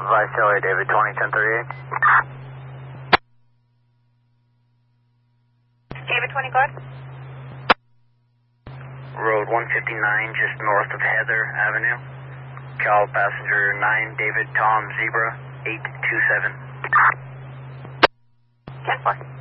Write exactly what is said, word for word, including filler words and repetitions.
Visalia, David, twenty ten thirty-eight. David, twenty, go ahead. Road one fifty-nine, just north of Heather Avenue. Cal passenger nine, David, Tom, Zebra, eight two seven. ten four.